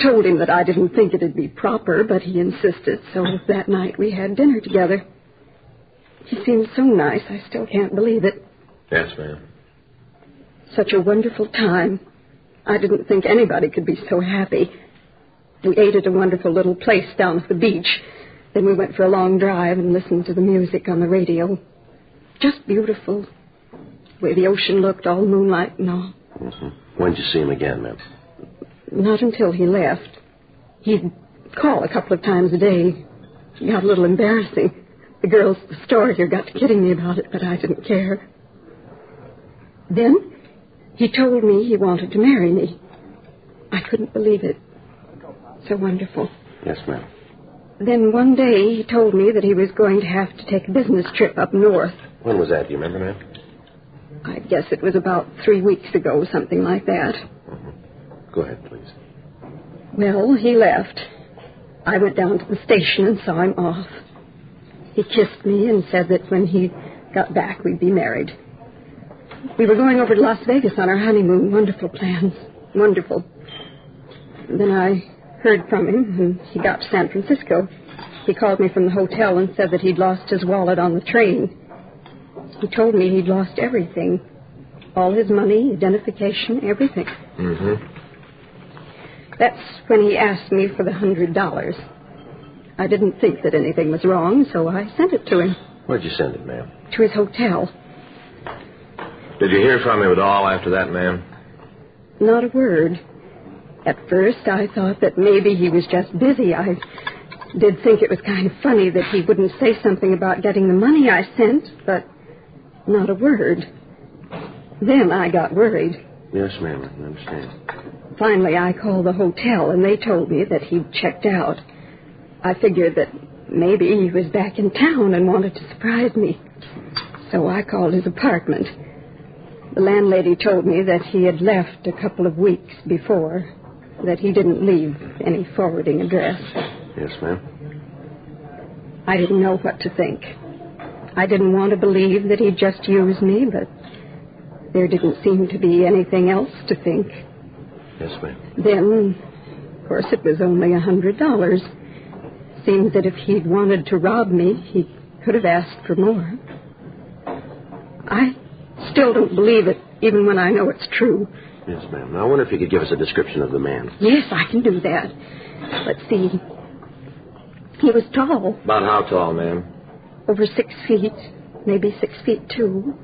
told him that I didn't think it'd be proper, but he insisted, so that night we had dinner together. He seemed so nice, I still can't believe it. Yes, ma'am. Such a wonderful time. I didn't think anybody could be so happy. We ate at a wonderful little place down at the beach. Then we went for a long drive and listened to the music on the radio. Just beautiful. The way the ocean looked, all moonlight and all. Mm-hmm. When did you see him again, ma'am? Not until he left. He'd call a couple of times a day. It got a little embarrassing. The girls at the store here got to kidding me about it, but I didn't care. Then he told me he wanted to marry me. I couldn't believe it. So wonderful. Yes, ma'am. Then one day he told me that he was going to have to take a business trip up north. When was that? Do you remember, ma'am? I guess it was about 3 weeks ago, something like that. Mm-hmm. Go ahead, please. Well, he left. I went down to the station and saw him off. He kissed me and said that when he got back, we'd be married. We were going over to Las Vegas on our honeymoon. Wonderful plans. Wonderful. Then I heard from him, and he got to San Francisco. He called me from the hotel and said that he'd lost his wallet on the train. He told me he'd lost everything. All his money, identification, everything. Mm-hmm. That's when he asked me for the $100. I didn't think that anything was wrong, so I sent it to him. Where'd you send it, ma'am? To his hotel. Did you hear from him at all after that, ma'am? Not a word. At first, I thought that maybe he was just busy. I did think it was kind of funny that he wouldn't say something about getting the money I sent, but not a word. Then I got worried. Yes, ma'am, I understand. Finally, I called the hotel, and they told me that he'd checked out. I figured that maybe he was back in town and wanted to surprise me. So I called his apartment. The landlady told me that he had left a couple of weeks before, that he didn't leave any forwarding address. Yes, ma'am. I didn't know what to think. I didn't want to believe that he'd just used me, but there didn't seem to be anything else to think. Yes, ma'am. Then, of course, it was only $100. Seems that if he'd wanted to rob me, he could have asked for more. I still don't believe it, even when I know it's true. Yes, ma'am. Now, I wonder if you could give us a description of the man. Yes, I can do that. Let's see. He was tall. About how tall, ma'am? Over 6 feet, maybe 6 feet 2.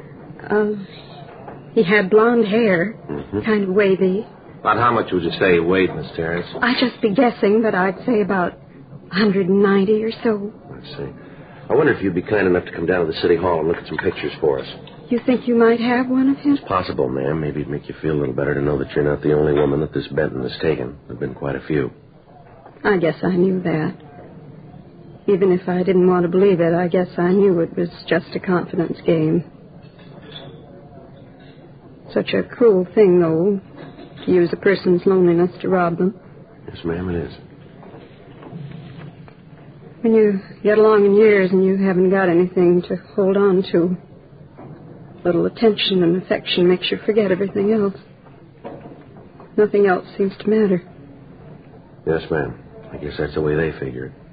He had blonde hair, kind of wavy. About how much would you say he weighed, Miss Terrence? I'd just be guessing, but I'd say about 190 or so. Let's see. I wonder if you'd be kind enough to come down to the city hall and look at some pictures for us. You think you might have one of him? It's possible, ma'am. Maybe it'd make you feel a little better to know that you're not the only woman that this Benton has taken. There have been quite a few. I guess I knew that. Even if I didn't want to believe it, I guess I knew it was just a confidence game. Such a cruel thing, though, to use a person's loneliness to rob them. Yes, ma'am, it is. When you get along in years and you haven't got anything to hold on to, little attention and affection makes you forget everything else. Nothing else seems to matter. Yes, ma'am. I guess that's the way they figure it.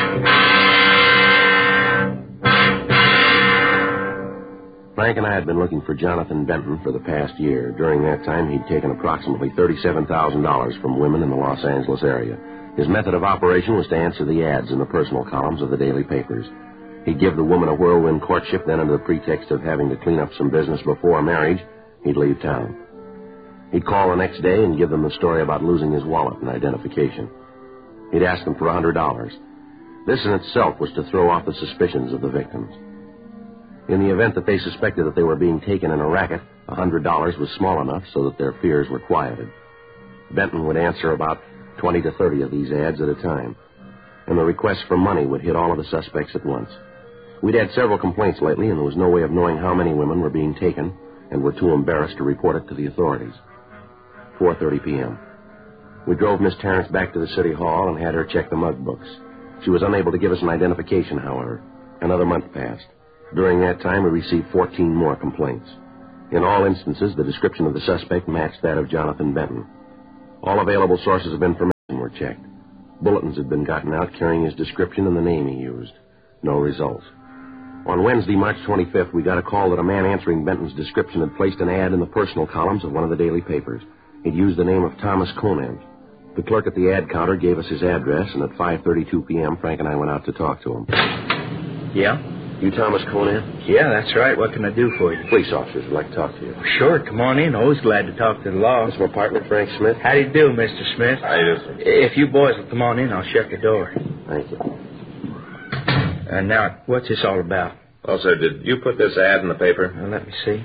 Frank and I had been looking for Jonathan Benton for the past year. During that time, he'd taken approximately $37,000 from women in the Los Angeles area. His method of operation was to answer the ads in the personal columns of the daily papers. He'd give the woman a whirlwind courtship, then under the pretext of having to clean up some business before marriage, he'd leave town. He'd call the next day and give them the story about losing his wallet and identification. He'd ask them for $100. This in itself was to throw off the suspicions of the victims. In the event that they suspected that they were being taken in a racket, $100 was small enough so that their fears were quieted. Benton would answer about 20 to 30 of these ads at a time, and the requests for money would hit all of the suspects at once. We'd had several complaints lately, and there was no way of knowing how many women were being taken and were too embarrassed to report it to the authorities. 4:30 p.m. We drove Miss Terrence back to the city hall and had her check the mug books. She was unable to give us an identification, however. Another month passed. During that time, we received 14 more complaints. In all instances, the description of the suspect matched that of Jonathan Benton. All available sources of information checked. Bulletins had been gotten out carrying his description and the name he used. No results. On Wednesday, March 25th, we got a call that a man answering Benton's description had placed an ad in the personal columns of one of the daily papers. He'd used the name of Thomas Conant. The clerk at the ad counter gave us his address, and at 5:32 p.m., Frank and I went out to talk to him. Yeah? You Thomas Conant? Yeah, that's right. What can I do for you? Police officers would like to talk to you. Sure, come on in. Always glad to talk to the law. This is my partner, Frank Smith. How do you do, Mr. Smith? How you do, sir? If you boys will come on in, I'll shut the door. Thank you. Now, what's this all about? Well, sir, did you put this ad in the paper? Let me see.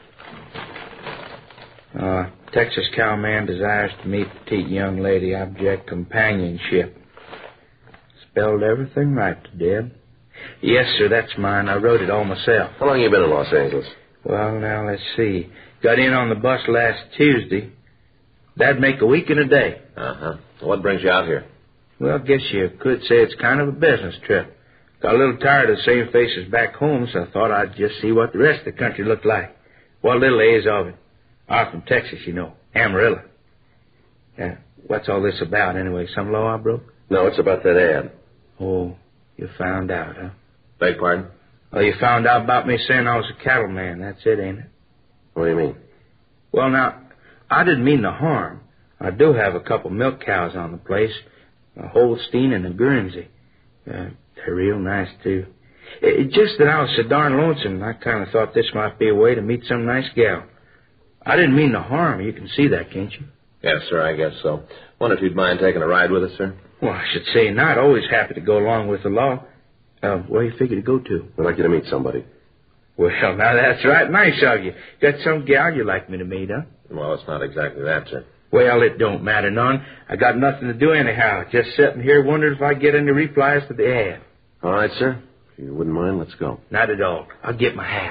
Texas cowman desires to meet petite young lady, object companionship. Spelled everything right to Deb. Yes, sir, that's mine. I wrote it all myself. How long you been in Los Angeles? Well, now, let's see. Got in on the bus last Tuesday. That'd make a week and a day. Uh-huh. What brings you out here? Well, I guess you could say it's kind of a business trip. Got a little tired of the same faces back home, so I thought I'd just see what the rest of the country looked like. What little there is of it. I'm from Texas, you know. Amarillo. What's all this about, anyway? Some law I broke? No, it's about that ad. Oh, you found out, huh? Beg pardon? Oh, you found out about me saying I was a cattleman. That's it, ain't it? What do you mean? Well, now, I didn't mean no harm. I do have a couple milk cows on the place, a Holstein and a Guernsey. They're real nice, too. It's just that I was so darn lonesome, I kind of thought this might be a way to meet some nice gal. I didn't mean no harm. You can see that, can't you? Yes, sir, I guess so. Wonder if you'd mind taking a ride with us, sir? Well, I should say not. Always happy to go along with the law. Where you figure to go to? We'd like you to meet somebody. Well, now that's right. Nice of you. Got some gal you'd like me to meet, huh? Well, it's not exactly that, sir. Well, it don't matter none. I got nothing to do anyhow. Just sitting here wondering if I get any replies to the ad. All right, sir. If you wouldn't mind, let's go. Not at all. I'll get my hat.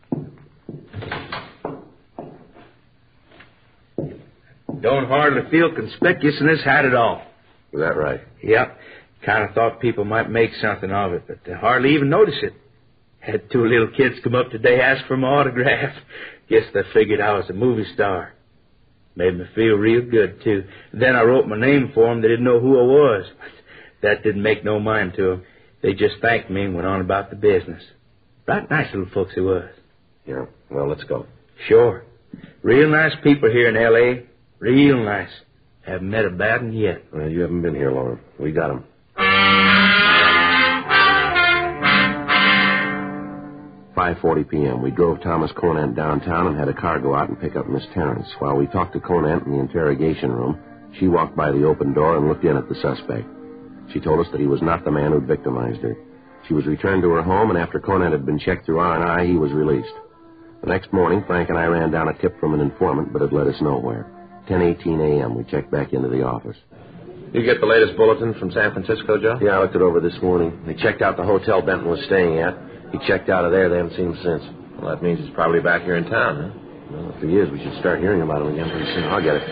Don't hardly feel conspicuous in this hat at all. Is that right? Yep. Kind of thought people might make something of it, but they hardly even notice it. Had two little kids come up today, ask for my autograph. Guess they figured I was a movie star. Made me feel real good, too. Then I wrote my name for them. They didn't know who I was. That didn't make no mind to them. They just thanked me and went on about the business. Right nice little folks they was. Yeah. Well, let's go. Sure. Real nice people here in L.A. Real nice. Haven't met a bad one yet. Well, you haven't been here long. We got 'em. 5:40 p.m. We drove Thomas Conant downtown and had a car go out and pick up Miss Terrence. While we talked to Conant in the interrogation room, she walked by the open door and looked in at the suspect. She told us that he was not the man who'd victimized her. She was returned to her home, and after Conant had been checked through R&I, he was released. The next morning, Frank and I ran down a tip from an informant, but it led us nowhere. 10:18 a.m., we checked back into the office. You get the latest bulletin from San Francisco, Joe? Yeah, I looked it over this morning. They checked out the hotel Benton was staying at. He checked out of there. They haven't seen him since. Well, that means he's probably back here in town, huh? Well, if he is, we should start hearing about him again pretty soon. I'll get it.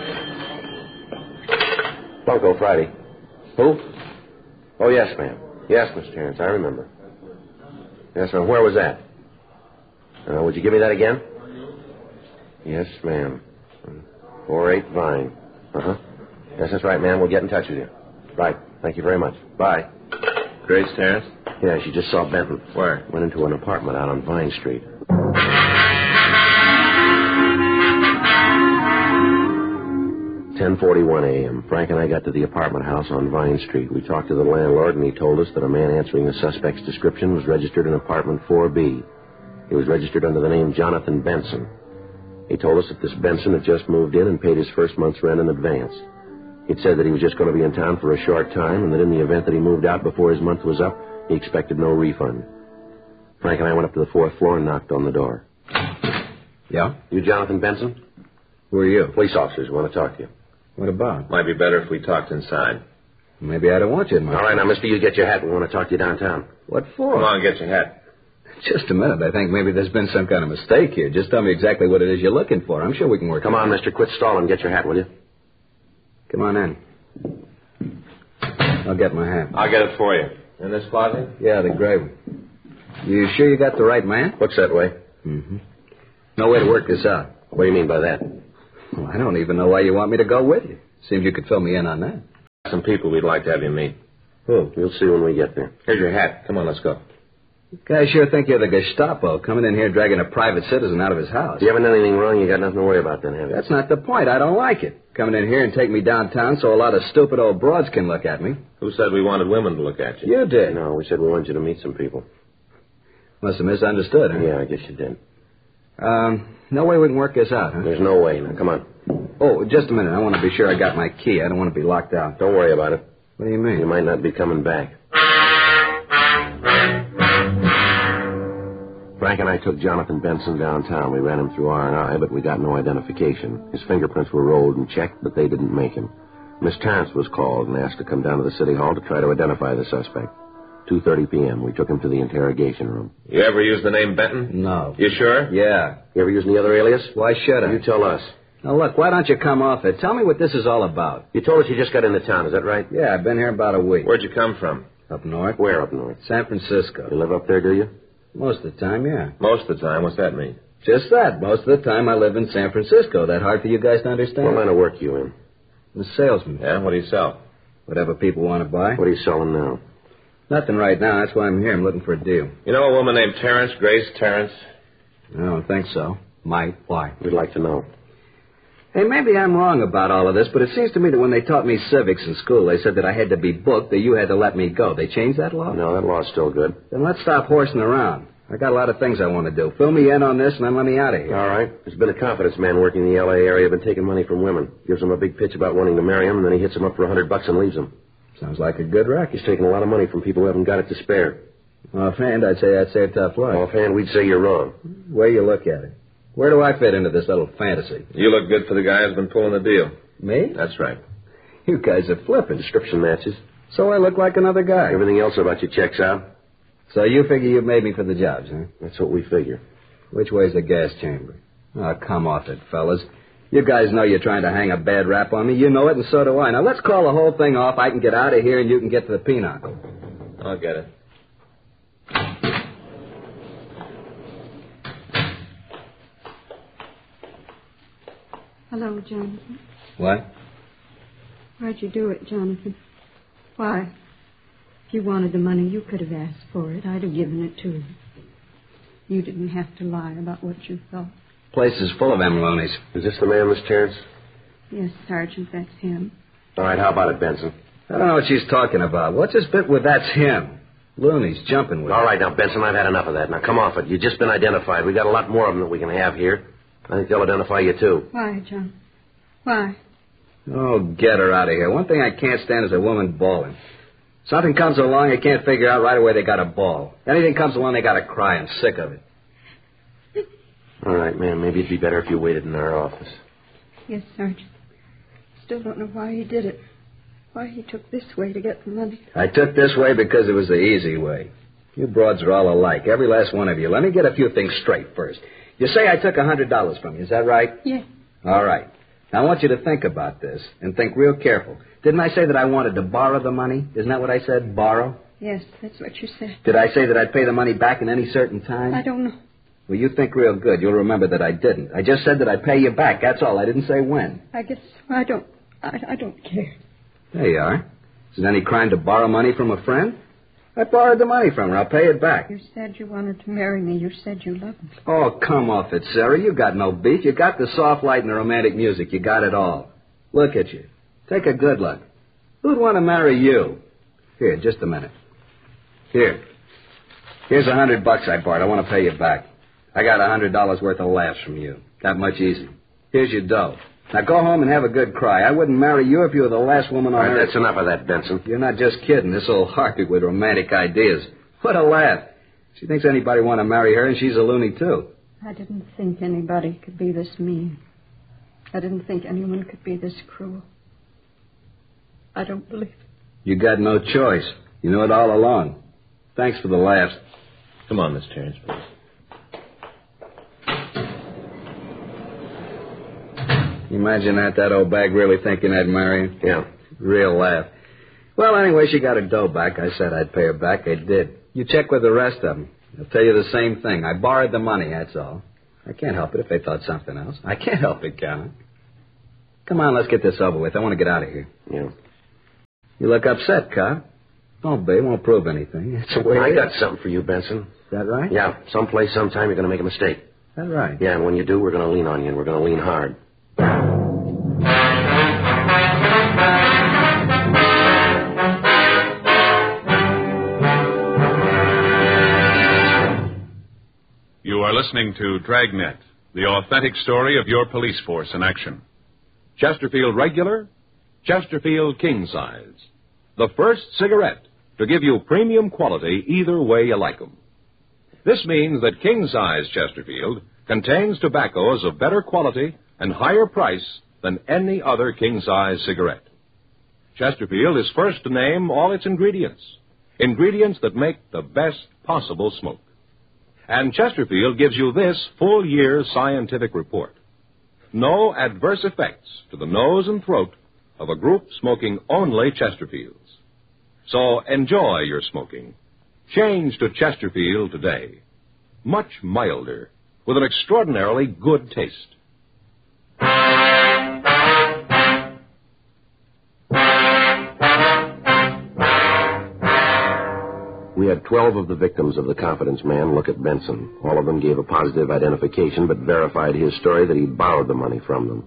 Bunko Friday. Who? Oh, yes, ma'am. Yes, Miss Terrence, I remember. Yes, ma'am. Where was that? Would you give me that again? Yes, ma'am. 48 Vine. Uh-huh. Yes, that's right, ma'am. We'll get in touch with you. Right. Thank you very much. Bye. Grace Terrence? Yeah, she just saw Benton. Where? Went into an apartment out on Vine Street. 10:41 a.m. Frank and I got to the apartment house on Vine Street. We talked to the landlord, and he told us that a man answering the suspect's description was registered in apartment 4B. He was registered under the name Jonathan Benson. He told us that this Benson had just moved in and paid his first month's rent in advance. He'd said that he was just going to be in town for a short time, and that in the event that he moved out before his month was up, he expected no refund. Frank and I went up to the 4th floor and knocked on the door. Yeah? You Jonathan Benson? Who are you? Police officers. We want to talk to you. What about? Might be better if we talked inside. Maybe I don't want you in my... All right, now, mister, you get your hat. We want to talk to you downtown. What for? Come on, get your hat. Just a minute. I think maybe there's been some kind of mistake here. Just tell me exactly what it is you're looking for. I'm sure we can work Come it on, out. mister. Quit stalling. Get your hat, will you? Come on in. I'll get my hat. I'll get it for you. In this closet? Yeah, the gray one. You sure you got the right man? Looks that way. Mm-hmm. No way to work this out. What do you mean by that? Well, I don't even know why you want me to go with you. Seems you could fill me in on that. Some people we'd like to have you meet. Who? You'll see when we get there. Here's your hat. Come on, let's go. You guys sure think you're the Gestapo, coming in here dragging a private citizen out of his house. If you haven't done anything wrong, you got nothing to worry about then, have you? That's not the point. I don't like it. Coming in here and taking me downtown so a lot of stupid old broads can look at me. Who said we wanted women to look at you? You did. No, we said we wanted you to meet some people. Must have misunderstood, huh? Yeah, I guess you did. No way we can work this out, huh? There's no way. Now, come on. Oh, just a minute. I want to be sure I got my key. I don't want to be locked out. Don't worry about it. What do you mean? You might not be coming back. Frank and I took Jonathan Benson downtown. We ran him through R&I, but we got no identification. His fingerprints were rolled and checked, but they didn't make him. Miss Terrence was called and asked to come down to the city hall to try to identify the suspect. 2:30 p.m. We took him to the interrogation room. You ever used the name Benton? No. You sure? Yeah. You ever used any other alias? Why should I? You tell us. Now, look, why don't you come off it? Tell me what this is all about. You told us you just got into town, is that right? Yeah, I've been here about a week. Where'd you come from? Up north. Where up north? San Francisco. You live up there, do you? Most of the time, yeah. Most of the time. What's that mean? Just that. Most of the time I live in San Francisco. That hard for you guys to understand? What line of work you in? I'm a salesman. Yeah, what do you sell? Whatever people want to buy. What are you selling now? Nothing right now. That's why I'm here. I'm looking for a deal. You know a woman named Terrence, Grace Terrence? I don't think so. Might. Why? We'd like to know. Hey, maybe I'm wrong about all of this, but it seems to me that when they taught me civics in school, they said that I had to be booked, that you had to let me go. They changed that law? No, that law's still good. Then let's stop horsing around. I got a lot of things I want to do. Fill me in on this and then let me out of here. All right. There's been a confidence man working in the L.A. area, been taking money from women. Gives them a big pitch about wanting to marry him, and then he hits them up for $100 and leaves them. Sounds like a good racket. He's taking a lot of money from people who haven't got it to spare. Offhand, I'd say a tough life. Offhand, we'd say you're wrong. Way you look at it. Where do I fit into this little fantasy? You look good for the guy who's been pulling the deal. Me? That's right. You guys are flipping. Description matches. So I look like another guy. Everything else about you checks out. So you figure you've made me for the jobs, huh? That's what we figure. Which way's the gas chamber? Oh, come off it, fellas. You guys know you're trying to hang a bad rap on me. You know it, and so do I. Now, let's call the whole thing off. I can get out of here, and you can get to the pinochle. I'll get it. Hello, Jonathan. What? Why'd you do it, Jonathan? Why? If you wanted the money, you could have asked for it. I'd have given it to you. You didn't have to lie about what you thought. Place is full of them loonies. Is this the man, Miss Terrence? Yes, Sergeant, that's him. All right, how about it, Benson? I don't know what she's talking about. What's this bit with that's him? Loonies jumping with All right, now, Benson, I've had enough of that. Now, come off it. You've just been identified. We got a lot more of them that we can have here. I think they'll identify you, too. Why, John? Why? Oh, get her out of here. One thing I can't stand is a woman bawling. Something comes along, I can't figure out right away they got to bawl. Anything comes along, they got to cry. I'm sick of it. All right, ma'am, maybe it'd be better if you waited in our office. Yes, Sergeant. Still don't know why he did it. Why he took this way to get the money. I took this way because it was the easy way. You broads are all alike, every last one of you. Let me get a few things straight first. You say I took $100 from you, is that right? Yes. All right. Now, I want you to think about this and think real careful. Didn't I say that I wanted to borrow the money? Isn't that what I said, borrow? Yes, that's what you said. Did I say that I'd pay the money back in any certain time? I don't know. Well, you think real good. You'll remember that I didn't. I just said that I'd pay you back. That's all. I didn't say when. I guess I don't care. There you are. Is it any crime to borrow money from a friend? I borrowed the money from her. I'll pay it back. You said you wanted to marry me. You said you loved me. Oh, come off it, Sarah. You got no beef. You got the soft light and the romantic music. You got it all. Look at you. Take a good look. Who'd want to marry you? Here, just a minute. Here. Here's $100 I borrowed. I want to pay you back. I got $100 worth of laughs from you. That much easy. Here's your dough. Now go home and have a good cry. I wouldn't marry you if you were the last woman on All right, earth. that's enough of that, Benson. You're not just kidding. This old harpy with romantic ideas. What a laugh. She thinks anybody want to marry her, and she's a loony, too. I didn't think anybody could be this mean. I didn't think anyone could be this cruel. I don't believe it. You got no choice. You knew it all along. Thanks for the laughs. Come on, Miss Terrence, please. Imagine that old bag really thinking I'd marry her. Yeah. Real laugh. Well, anyway, she got her dough back. I said I'd pay her back. I did. You check with the rest of them. They'll tell you the same thing. I borrowed the money, that's all. I can't help it if they thought something else. I can't help it, can I? Come on, let's get this over with. I want to get out of here. Yeah. You look upset, Carl. Don't be. It won't prove anything. It's the way I it got is. something for you, Benson. Is that right? Yeah, someplace, sometime, you're going to make a mistake. Is that right? Yeah, and when you do, we're going to lean on you, and we're going to lean hard. You are listening to Dragnet, the authentic story of your police force in action. Chesterfield Regular, Chesterfield King Size. The first cigarette to give you premium quality either way you like 'em. This means that King Size Chesterfield contains tobaccos of better quality and higher price than any other King Size cigarette. Chesterfield is first to name all its ingredients that make the best possible smoke. And Chesterfield gives you this full year scientific report. No adverse effects to the nose and throat of a group smoking only Chesterfields. So enjoy your smoking. Change to Chesterfield today. Much milder, with an extraordinarily good taste. We had 12 of the victims of the Confidence Man look at Benson. All of them gave a positive identification, but verified his story that he'd borrowed the money from them.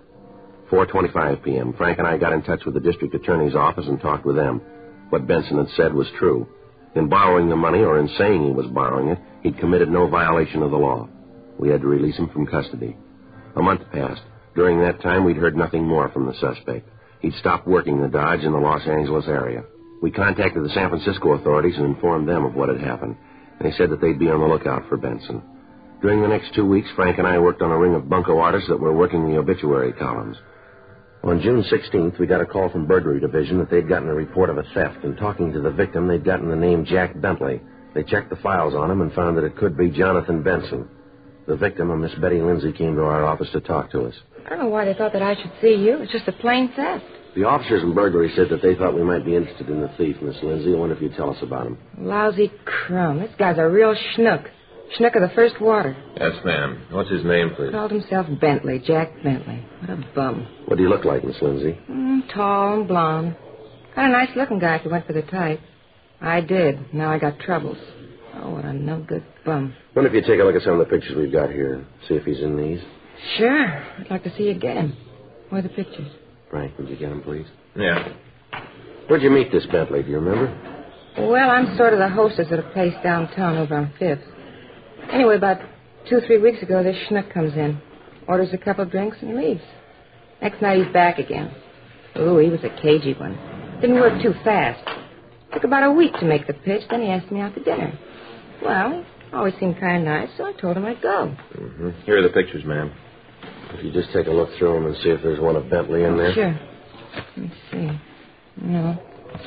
4:25 p.m., Frank and I got in touch with the district attorney's office and talked with them. What Benson had said was true. In borrowing the money, or in saying he was borrowing it, he'd committed no violation of the law. We had to release him from custody. A month passed. During that time, we'd heard nothing more from the suspect. He'd stopped working the Dodge in the Los Angeles area. We contacted the San Francisco authorities and informed them of what had happened. They said that they'd be on the lookout for Benson. During the next 2 weeks, Frank and I worked on a ring of bunco artists that were working the obituary columns. On June 16th, we got a call from Burglary Division that they'd gotten a report of a theft, and talking to the victim, they'd gotten the name Jack Bentley. They checked the files on him and found that it could be Jonathan Benson. The victim, a Miss Betty Lindsay, came to our office to talk to us. I don't know why they thought that I should see you. It's just a plain theft. The officers in burglary said that they thought we might be interested in the thief, Miss Lindsay. I wonder if you'd tell us about him. Lousy crumb. This guy's a real schnook. Schnook of the first water. Yes, ma'am. What's his name, please? Called himself Bentley, Jack Bentley. What a bum. What do you look like, Miss Lindsay? Tall and blonde. Kind of nice-looking guy if you went for the type. I did. Now I got troubles. Oh, what a no-good bum. Wonder if you'd take a look at some of the pictures we've got here and see if he's in these. Sure. I'd like to see you get him. Where are the pictures? Frank, would you get him, please? Yeah. Where'd you meet this Bentley? Do you remember? Well, I'm sort of the hostess at a place downtown over on 5th. Anyway, about 2-3 weeks ago, this schnook comes in, orders a couple of drinks, and leaves. Next night, he's back again. Ooh, he was a cagey one. Didn't work too fast. Took about a week to make the pitch, then he asked me out to dinner. Well, he always seemed kind of nice, so I told him I'd go. Mm-hmm. Here are the pictures, ma'am. If you just take a look through them and see if there's one of Bentley in there. Sure. Let's see. No.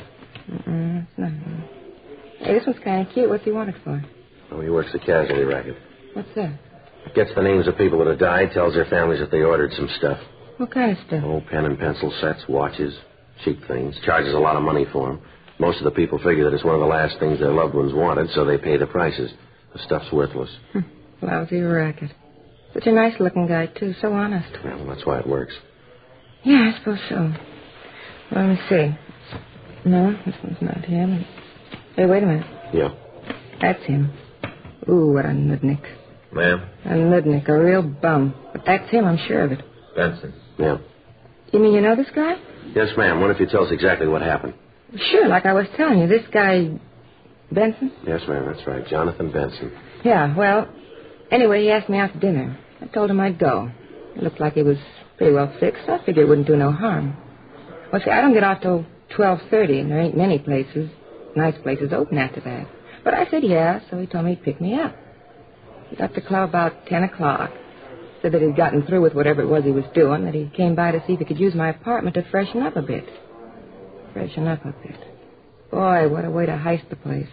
It's not. Hey, this one's kind of cute. What's he want it for? Oh, he works the casualty racket. What's that? Gets the names of people that have died, tells their families that they ordered some stuff. What kind of stuff? Oh, pen and pencil sets, watches, cheap things. Charges a lot of money for them. Most of the people figure that it's one of the last things their loved ones wanted, so they pay the prices. The stuff's worthless. Lousy racket. Such a nice-looking guy, too. So honest. Well, that's why it works. Yeah, I suppose so. Well, let me see. No, this one's not him. Hey, wait a minute. Yeah. That's him. Ooh, what a nudnik. Ma'am? A nudnik, a real bum. But that's him, I'm sure of it. Benson. Yeah. You mean you know this guy? Yes, ma'am. What if you tell us exactly what happened? Sure, like I was telling you. This guy, Benson? Yes, ma'am, that's right. Jonathan Benson. Yeah, well, anyway, he asked me out to dinner. I told him I'd go. It looked like he was pretty well fixed. I figured it wouldn't do no harm. Well, see, I don't get off till 12:30, and there ain't many places, nice places open after that. But I said yeah, so he told me he'd pick me up. He got to the club about 10 o'clock. Said that he'd gotten through with whatever it was he was doing, that he came by to see if he could use my apartment to freshen up a bit. Freshen up a bit. Boy, what a way to heist the place.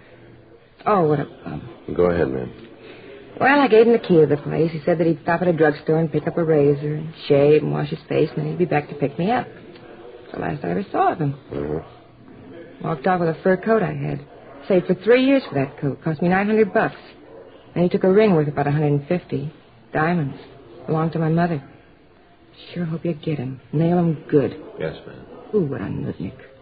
Oh, what a bum. Go ahead, ma'am. Well, I gave him the key to the place. He said that he'd stop at a drugstore and pick up a razor and shave and wash his face, and then he'd be back to pick me up. It's the last I ever saw of him. Mm-hmm. Walked off with a fur coat I had. Saved for 3 years for that coat. Cost me $900. And he took a ring worth about $150. Diamonds. Belonged to my mother. Sure hope you get him. Nail him good. Yes, ma'am. Ooh, what a nutnik.